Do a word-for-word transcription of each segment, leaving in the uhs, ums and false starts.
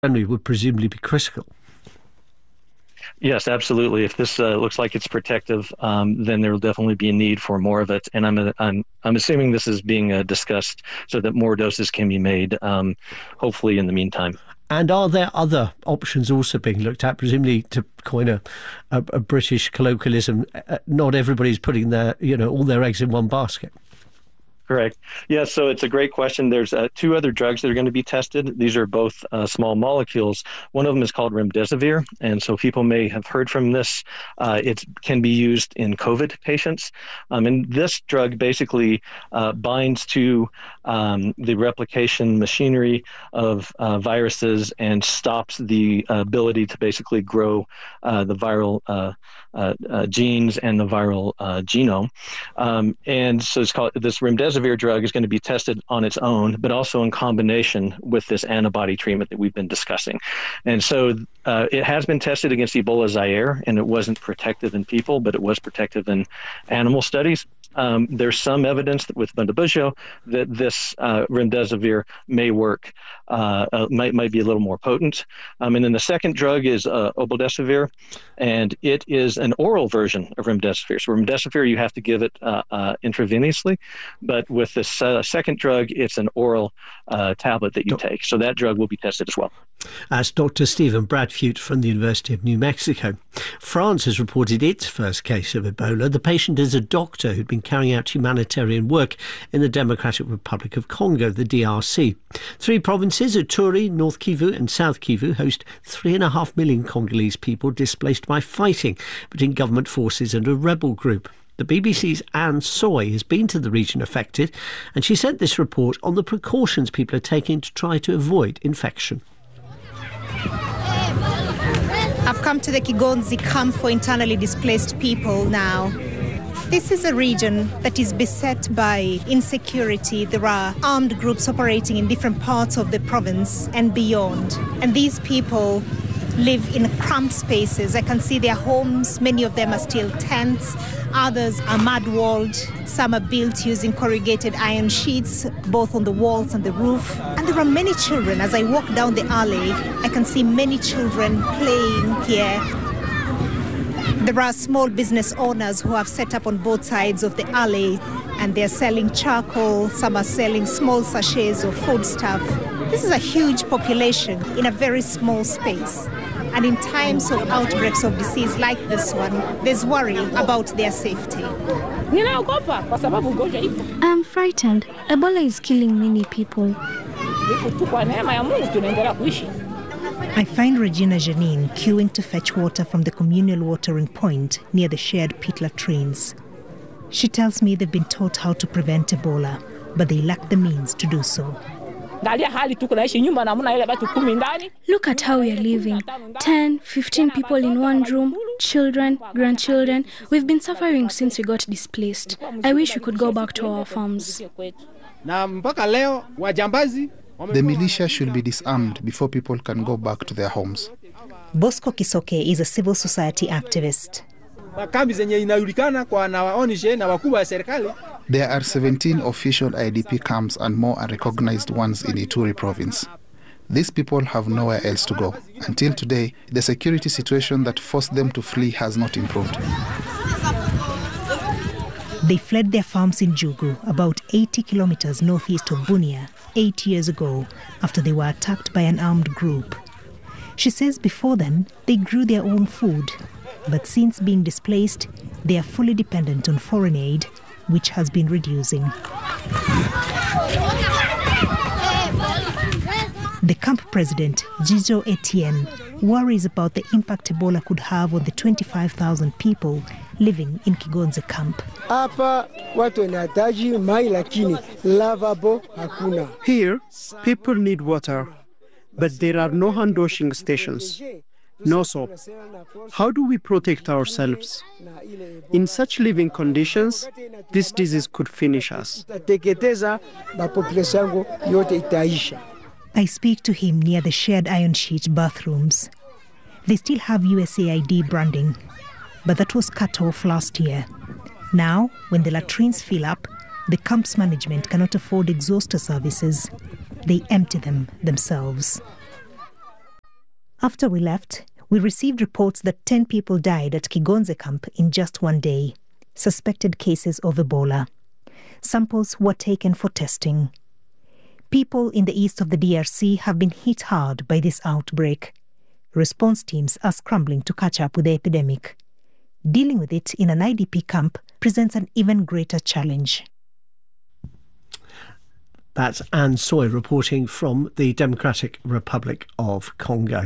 January would presumably be critical. Yes, absolutely. If this uh, looks like it's protective, um, then there will definitely be a need for more of it. And I'm I'm I'm assuming this is being uh, discussed so that more doses can be made, um, hopefully in the meantime. And are there other options also being looked at? Presumably, to coin a, a, a British colloquialism, uh, not everybody's putting their you know all their eggs in one basket. Correct. Yeah, so it's a great question. There's uh, two other drugs that are going to be tested. These are both uh, small molecules. One of them is called remdesivir, and so people may have heard from this. Uh, it can be used in COVID patients. Um, and this drug basically uh, binds to um, the replication machinery of uh, viruses and stops the ability to basically grow uh, the viral uh, uh, uh, genes and the viral uh, genome. Um, and so it's called this remdesivir. Drug is going to be tested on its own, but also in combination with this antibody treatment that we've been discussing. And so uh, it has been tested against Ebola Zaire, and it wasn't protective in people, but it was protective in animal studies. Um, there's some evidence that with Bundibugyo that this uh, remdesivir may work, uh, uh, might might be a little more potent. Um, and then the second drug is uh, obeldesivir, and it is an oral version of remdesivir. So remdesivir, you have to give it uh, uh, intravenously, but with this uh, second drug, it's an oral uh, tablet that you take. So that drug will be tested as well. That's Doctor Stephen Bradfute from the University of New Mexico. France has reported its first case of Ebola. The patient is a doctor who'd been carrying out humanitarian work in the Democratic Republic of Congo, the D R C. Three provinces, Ituri, North Kivu and South Kivu, host three and a half million Congolese people displaced by fighting between government forces and a rebel group. The B B C's Anne Soy has been to the region affected, and she sent this report on the precautions people are taking to try to avoid infection. I've come to the Kigonzi camp for internally displaced people now. This is a region that is beset by insecurity. There are armed groups operating in different parts of the province and beyond. And these people live in cramped spaces. I can see their homes. Many of them are still tents. Others are mud-walled. Some are built using corrugated iron sheets, both on the walls and the roof. And there are many children. As I walk down the alley, I can see many children playing here. There are small business owners who have set up on both sides of the alley, and they're selling charcoal. Some are selling small sachets of foodstuff. This is a huge population in a very small space. And in times of outbreaks of disease like this one, there's worry about their safety. I'm frightened. Ebola is killing many people. I find Regina Janine queuing to fetch water from the communal watering point near the shared pit latrines. She tells me they've been taught how to prevent Ebola, but they lack the means to do so. Look at how we are living. ten, fifteen people in one room, children, grandchildren. We've been suffering since we got displaced. I wish we could go back to our farms. The militia should be disarmed before people can go back to their homes. Bosco Kisoke is a civil society activist. There are seventeen official I D P camps and more unrecognized ones in Ituri province. These people have nowhere else to go. Until today, the security situation that forced them to flee has not improved. They fled their farms in Jugu, about eighty kilometers northeast of Bunia, eight years ago, after they were attacked by an armed group. She says before then, they grew their own food. But since being displaced, they are fully dependent on foreign aid, which has been reducing. The camp president, Jijo Etienne, worries about the impact Ebola could have on the twenty-five thousand people living in Kigonze camp. Here, people need water, but there are no hand-washing stations, no soap. How do we protect ourselves? In such living conditions, this disease could finish us. I speak to him near the shared iron sheet bathrooms. They still have U S A I D branding, but that was cut off last year. Now, when the latrines fill up, the camp's management cannot afford exhauster services. They empty them themselves. After we left, we received reports that ten people died at Kigonze camp in just one day, suspected cases of Ebola. Samples were taken for testing. People in the east of the D R C have been hit hard by this outbreak. Response teams are scrambling to catch up with the epidemic. Dealing with it in an I D P camp presents an even greater challenge. That's Anne Soy reporting from the Democratic Republic of Congo.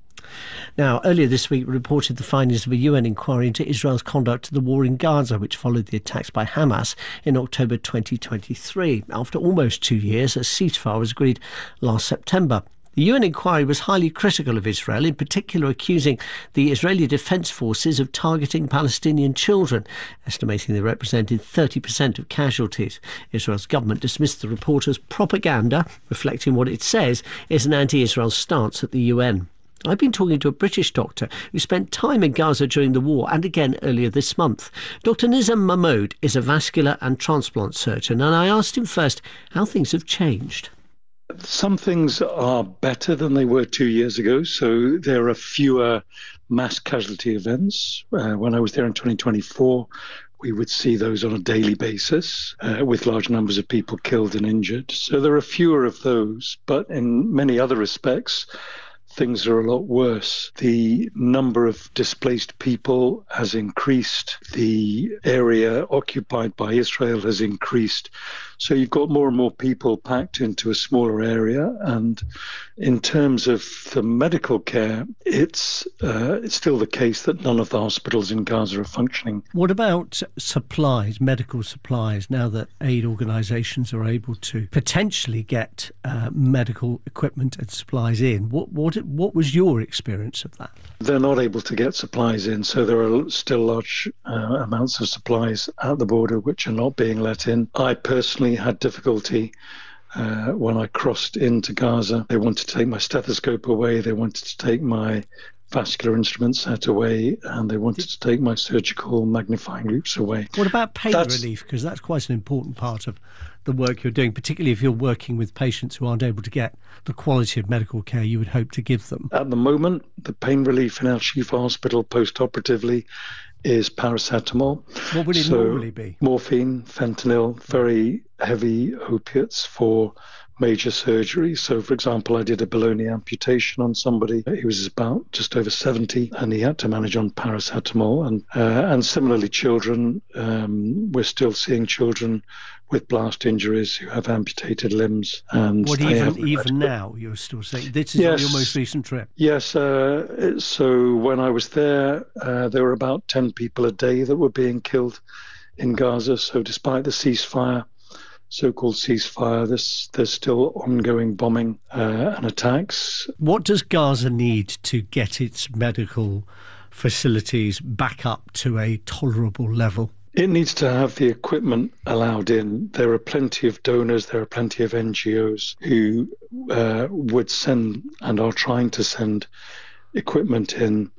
Now, earlier this week, we reported the findings of a U N inquiry into Israel's conduct to the war in Gaza, which followed the attacks by Hamas in October twenty twenty-three. After almost two years, a ceasefire was agreed last September. The U N inquiry was highly critical of Israel, in particular accusing the Israeli Defense Forces of targeting Palestinian children, estimating they represented thirty percent of casualties. Israel's government dismissed the report as propaganda, reflecting what it says is an anti-Israel stance at the U N. I've been talking to a British doctor who spent time in Gaza during the war and again earlier this month. Doctor Nizam Mahmoud is a vascular and transplant surgeon, and I asked him first how things have changed. Some things are better than they were two years ago, so there are fewer mass casualty events. Uh, when I was there in twenty twenty-four, we would see those on a daily basis uh, with large numbers of people killed and injured. So there are fewer of those, but in many other respects, things are a lot worse. The number of displaced people has increased. The area occupied by Israel has increased. So you've got more and more people packed into a smaller area. And in terms of the medical care, it's, uh, it's still the case that none of the hospitals in Gaza are functioning. What about supplies, medical supplies, now that aid organisations are able to potentially get uh, medical equipment and supplies in? What, what, what was your experience of that? They're not able to get supplies in, so there are still large uh, amounts of supplies at the border which are not being let in. I personally had difficulty uh, when I crossed into Gaza. They wanted to take my stethoscope away, they wanted to take my vascular instrument set away, and they wanted to take my surgical magnifying loops away. What about pain that's, relief? Because that's quite an important part of the work you're doing, particularly if you're working with patients who aren't able to get the quality of medical care you would hope to give them. At the moment, the pain relief in Al Shifa Hospital post-operatively is paracetamol. What would it so normally be? Morphine, fentanyl, very heavy opiates for major surgery. So, for example, I did a below-knee amputation on somebody. He was about just over seventy, and he had to manage on paracetamol. And uh, and similarly, children, um, we're still seeing children with blast injuries who have amputated limbs. And what, even even now, you're still saying? This is yes, on your most recent trip? Yes. Uh, so when I was there, uh, there were about ten people a day that were being killed in Gaza. So despite the ceasefire, so-called ceasefire, there's, there's still ongoing bombing uh, and attacks. What does Gaza need to get its medical facilities back up to a tolerable level? It needs to have the equipment allowed in. There are plenty of donors, there are plenty of N G Os who uh, would send and are trying to send equipment in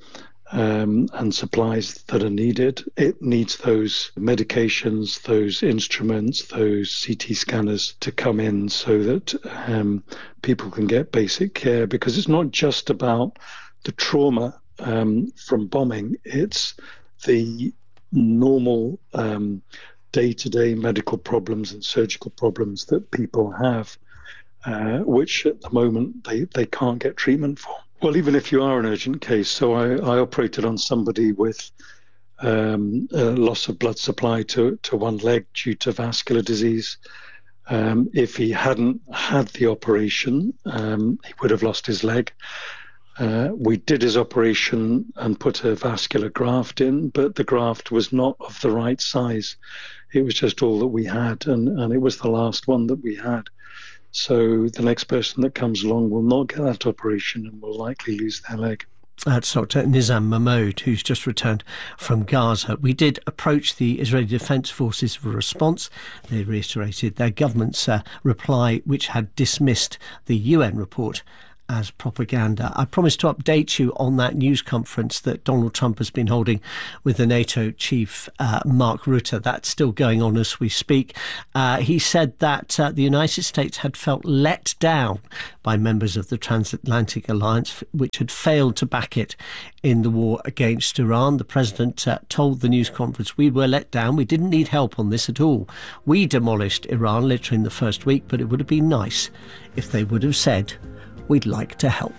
um, and supplies that are needed. It needs those medications, those instruments, those C T scanners to come in so that um, people can get basic care, because it's not just about the trauma um, from bombing, it's the normal um, day-to-day medical problems and surgical problems that people have, uh, which at the moment they, they can't get treatment for. Well, even if you are an urgent case, so I, I operated on somebody with um, a loss of blood supply to, to one leg due to vascular disease. Um, if he hadn't had the operation, um, he would have lost his leg. Uh, we did his operation and put a vascular graft in, but the graft was not of the right size. It was just all that we had, and, and it was the last one that we had. So the next person that comes along will not get that operation and will likely lose their leg. That's Doctor Nizam Mahmoud, who's just returned from Gaza. We did approach the Israeli Defense Forces for a response. They reiterated their government's uh, reply, which had dismissed the U N report as propaganda. I promised to update you on that news conference that Donald Trump has been holding with the NATO chief, uh, Mark Rutte. That's still going on as we speak. Uh, he said that uh, the United States had felt let down by members of the Transatlantic Alliance, which had failed to back it in the war against Iran. The president uh, told the news conference, we were let down. We didn't need help on this at all. We demolished Iran literally in the first week, but it would have been nice if they would have said, we'd like to help.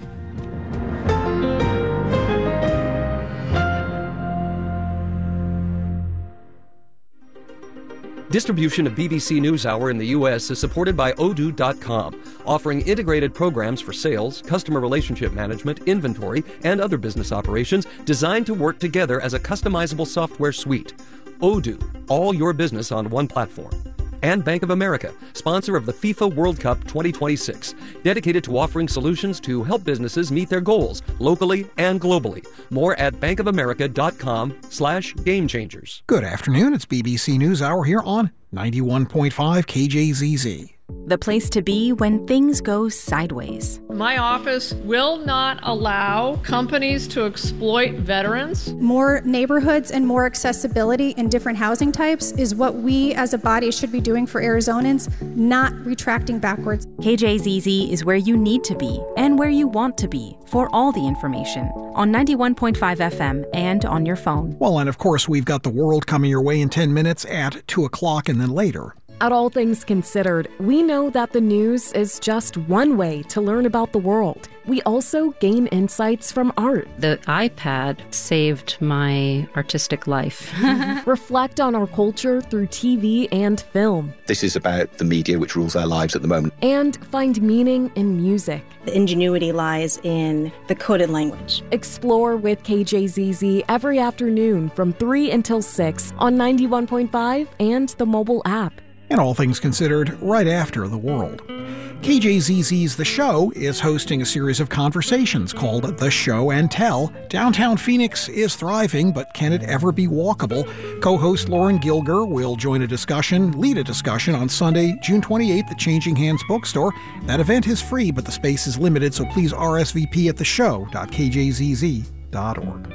Distribution of B B C NewsHour in the U S is supported by Odoo dot com, offering integrated programs for sales, customer relationship management, inventory, and other business operations designed to work together as a customizable software suite. Odoo, all your business on one platform. And Bank of America, sponsor of the FIFA World Cup twenty twenty-six, dedicated to offering solutions to help businesses meet their goals locally and globally. More at bankofamerica.com slash game changers. Good afternoon. It's B B C NewsHour here on ninety-one point five K J Z Z. The place to be when things go sideways. My office will not allow companies to exploit veterans. More neighborhoods and more accessibility in different housing types is what we as a body should be doing for Arizonans, not retracting backwards. K J Z Z is where you need to be and where you want to be for all the information on ninety-one point five F M and on your phone. Well, and of course, we've got the world coming your way in ten minutes at two o'clock and then later. At All Things Considered, we know that the news is just one way to learn about the world. We also gain insights from art. The iPad saved my artistic life. Reflect on our culture through T V and film. This is about the media which rules our lives at the moment. And find meaning in music. The ingenuity lies in the coded language. Explore with K J Z Z every afternoon from three until six on ninety-one point five and the mobile app. And All Things Considered right after The World. K J Z Z's The Show is hosting a series of conversations called The Show and Tell. Downtown Phoenix is thriving, but can it ever be walkable? Co-host Lauren Gilger will join a discussion, lead a discussion on Sunday, June twenty-eighth at Changing Hands Bookstore. That event is free, but the space is limited, so please R S V P at the show dot k j z z dot org.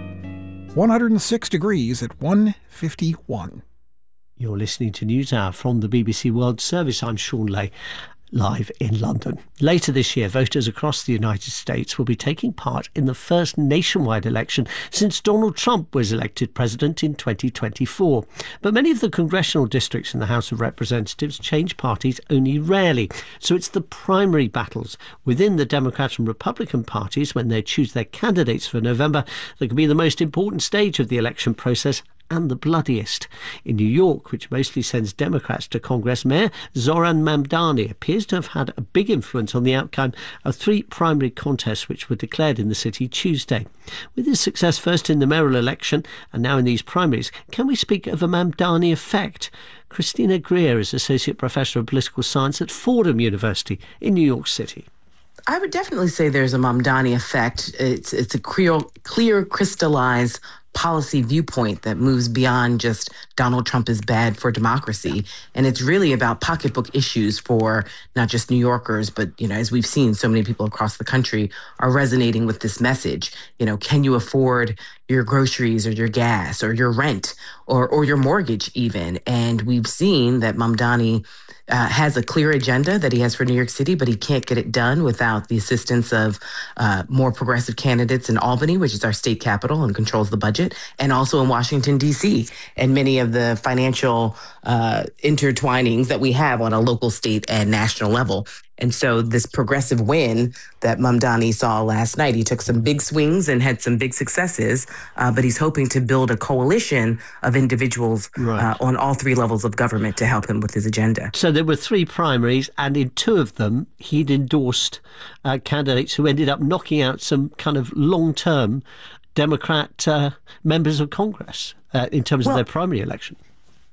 one hundred six degrees at one fifty-one. You're listening to NewsHour from the B B C World Service. I'm Sean Lay, live in London. Later this year, voters across the United States will be taking part in the first nationwide election since Donald Trump was elected president in twenty twenty-four. But many of the congressional districts in the House of Representatives change parties only rarely. So it's the primary battles within the Democrat and Republican parties when they choose their candidates for November that can be the most important stage of the election process and the bloodiest. In New York, which mostly sends Democrats to Congress, Mayor Zohran Mamdani appears to have had a big influence on the outcome of three primary contests which were declared in the city Tuesday. With his success first in the mayoral election and now in these primaries, can we speak of a Mamdani effect? Christina Greer is Associate Professor of Political Science at Fordham University in New York City. I would definitely say there's a Mamdani effect. It's, it's a clear, clear crystallized policy viewpoint that moves beyond just Donald Trump is bad for democracy. And it's really about pocketbook issues for not just New Yorkers, but, you know, as we've seen, so many people across the country are resonating with this message. You know, can you afford your groceries or your gas or your rent or, or your mortgage even? And we've seen that Mamdani Uh, has a clear agenda that he has for New York City, but he can't get it done without the assistance of uh, more progressive candidates in Albany, which is our state capital and controls the budget, and also in Washington, D C, and many of the financial uh, intertwinings that we have on a local, state, and national level. And so this progressive win that Mamdani saw last night, he took some big swings and had some big successes, uh, but he's hoping to build a coalition of individuals right. uh, on all three levels of government to help him with his agenda. So there were three primaries, and in two of them, he'd endorsed uh, candidates who ended up knocking out some kind of long-term Democrat uh, members of Congress uh, in terms well, of their primary election.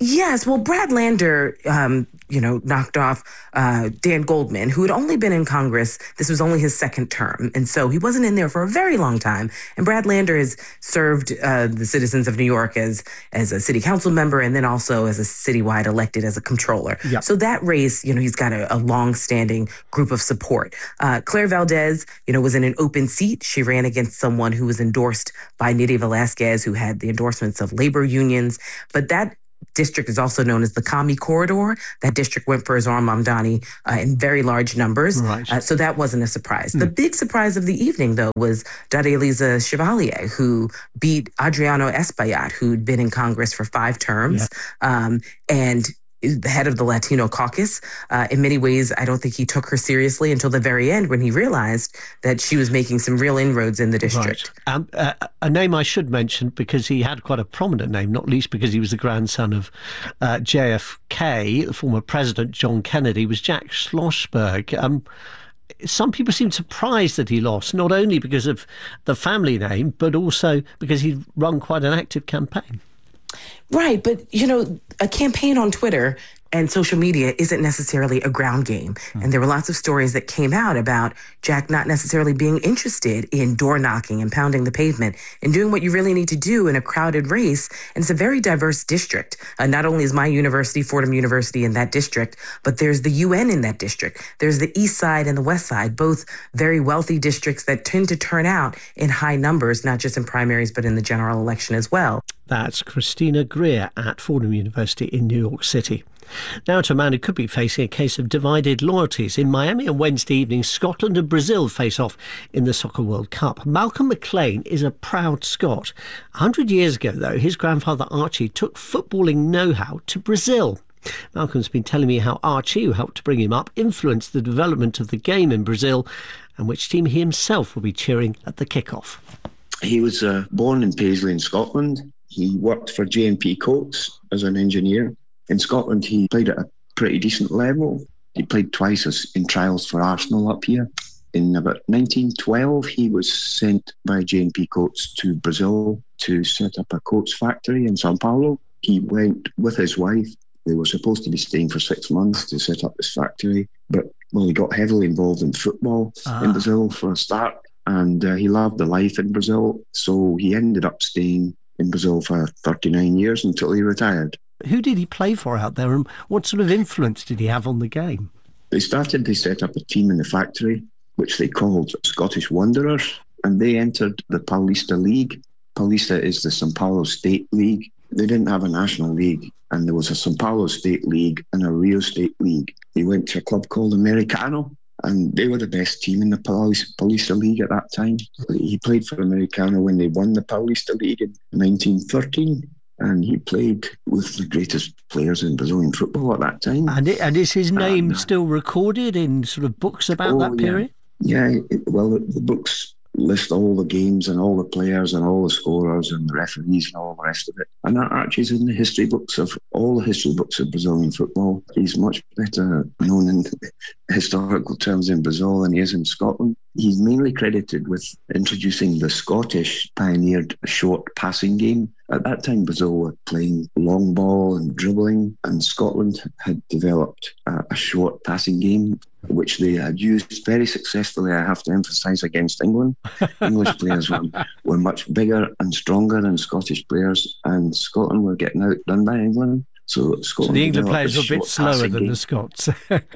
Yes, well, Brad Lander, um, you know, knocked off uh, Dan Goldman, who had only been in Congress. This was only his second term. And so he wasn't in there for a very long time. And Brad Lander has served uh, the citizens of New York as, as a city council member and then also as a citywide elected as a comptroller. Yep. So that race, you know, he's got a, a long-standing group of support. Uh, Claire Valdez, you know, was in an open seat. She ran against someone who was endorsed by Nydia Velázquez, who had the endorsements of labor unions. But that district is also known as the Kami Corridor. That district went for Zohran Mamdani uh, in very large numbers. Right. Uh, so that wasn't a surprise. Mm. The big surprise of the evening, though, was Darya-Eliza Chevalier, who beat Adriano Espaillat, who'd been in Congress for five terms. Yeah. Um, and the head of the Latino caucus. Uh, in many ways, I don't think he took her seriously until the very end when he realized that she was making some real inroads in the district. Right. Um, uh, a name I should mention, because he had quite a prominent name, not least because he was the grandson of uh, J F K, the former president John Kennedy, was Jack Schlossberg. Um, some people seem surprised that he lost, not only because of the family name, but also because he'd run quite an active campaign. Right. But, you know, a campaign on Twitter and social media isn't necessarily a ground game. Mm. And there were lots of stories that came out about Jack not necessarily being interested in door knocking and pounding the pavement and doing what you really need to do in a crowded race. And it's a very diverse district. Uh, not only is my university, Fordham University, in that district, but there's the U N in that district. There's the East Side and the West Side, both very wealthy districts that tend to turn out in high numbers, not just in primaries, but in the general election as well. That's Christina Greer at Fordham University in New York City. Now to a man who could be facing a case of divided loyalties. In Miami on Wednesday evening, Scotland and Brazil face off in the Soccer World Cup. Malcolm McLean is a proud Scot. A hundred years ago, though, his grandfather Archie took footballing know-how to Brazil. Malcolm's been telling me how Archie, who helped to bring him up, influenced the development of the game in Brazil and which team he himself will be cheering at the kick-off. He was uh, born in Paisley in Scotland. He worked for J and P Coates as an engineer. In Scotland, he played at a pretty decent level. He played twice as in trials for Arsenal up here. In about nineteen twelve, he was sent by J and P Coates to Brazil to set up a Coates factory in Sao Paulo. He went with his wife. They were supposed to be staying for six months to set up this factory. But, well, he got heavily involved in football ah. in Brazil for a start. And uh, he loved the life in Brazil. So he ended up staying in Brazil for thirty-nine years until he retired. Who did he play for out there, and what sort of influence did he have on the game? They started to set up a team in the factory, which they called Scottish Wanderers, and they entered the Paulista League. Paulista is the São Paulo State League. They didn't have a national league, and there was a São Paulo State League and a Rio State League. He went to a club called Americano, and they were the best team in the Paulista League at that time. He played for Americano when they won the Paulista League in nineteen thirteen. And he played with the greatest players in Brazilian football at that time. And, it, and is his name um, still recorded in sort of books about oh, that period? Yeah, yeah it, well, the, the books list all the games and all the players and all the scorers and the referees and all the rest of it. And that Archie's in the history books of all the history books of Brazilian football. He's much better known in historical terms in Brazil than he is in Scotland. He's mainly credited with introducing the Scottish pioneered short passing game. At that time, Brazil were playing long ball and dribbling, and Scotland had developed a, a short passing game, which they had used very successfully, I have to emphasise, against England. English players were, were much bigger and stronger than Scottish players, and Scotland were getting outdone by England. So, Scotland so the England players were a bit slower than game. the Scots.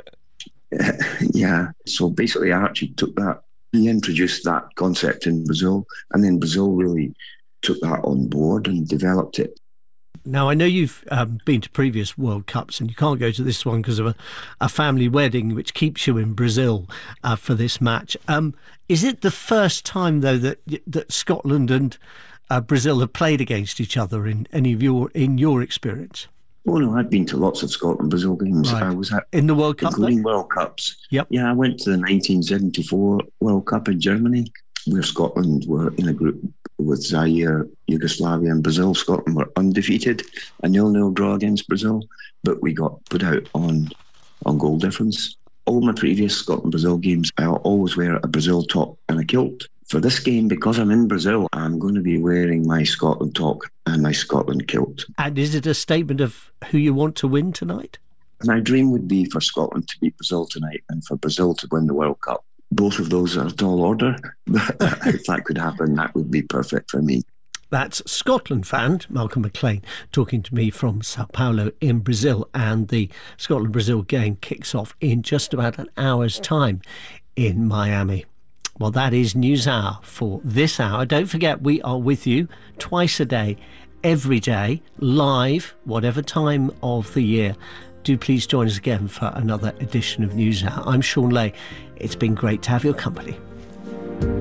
Yeah, so basically Archie took that. He introduced that concept in Brazil, and then Brazil really took that on board and developed it. Now, I know you've um, been to previous World Cups, and you can't go to this one because of a, a family wedding, which keeps you in Brazil uh, for this match. Um, is it the first time, though, that that Scotland and uh, Brazil have played against each other in any of your in your experience? Oh no, I've been to lots of Scotland-Brazil games. Right. I was at in the World Cup, including though? World Cups. Yep. Yeah, I went to the nineteen seventy-four World Cup in Germany, where Scotland were in a group with Zaire, Yugoslavia and Brazil. Scotland were undefeated, a nil-nil draw against Brazil, but we got put out on on goal difference. All my previous Scotland-Brazil games, I always wear a Brazil top and a kilt. For this game, because I'm in Brazil, I'm going to be wearing my Scotland talk and my Scotland kilt. And is it a statement of who you want to win tonight? My dream would be for Scotland to beat Brazil tonight and for Brazil to win the World Cup. Both of those are a tall order, but if that could happen, that would be perfect for me. That's Scotland fan Malcolm McLean talking to me from Sao Paulo in Brazil, and the Scotland-Brazil game kicks off in just about an hour's time in Miami. Well, that is News Hour for this hour. Don't forget, we are with you twice a day, every day, live, whatever time of the year. Do please join us again for another edition of News Hour. I'm Sean Lay. It's been great to have your company.